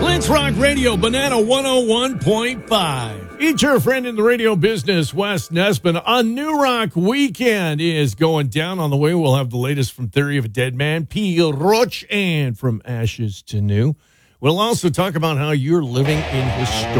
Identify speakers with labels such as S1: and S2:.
S1: Blitz Rock Radio, Banana 101.5. Each your friend in the radio business, Wes Nesbitt. A New Rock weekend is going down. On the way, we'll have the latest from Theory of a Dead Man, P. Roach, and From Ashes to New. We'll also talk about how you're living in historic